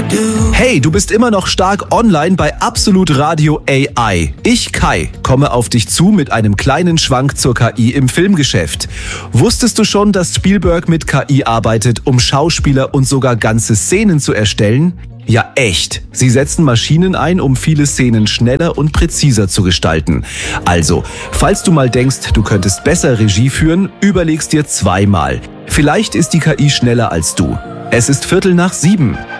Hey, du bist immer noch stark online bei Absolut Radio AI. Ich, Kai, komme auf dich zu mit einem kleinen Schwank zur KI im Filmgeschäft. Wusstest du schon, dass Spielberg mit KI arbeitet, um Schauspieler und sogar ganze Szenen zu erstellen? Ja, echt. Sie setzen Maschinen ein, um viele Szenen schneller und präziser zu gestalten. Also, falls du mal denkst, du könntest besser Regie führen, überleg's dir zweimal. Vielleicht ist die KI schneller als du. Es ist 6:15.